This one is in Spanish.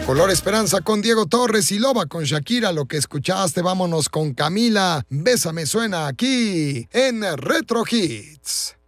Color Esperanza con Diego Torres y Loba con Shakira. Lo que escuchaste, vámonos con Camila. Bésame suena aquí en Retro Hits.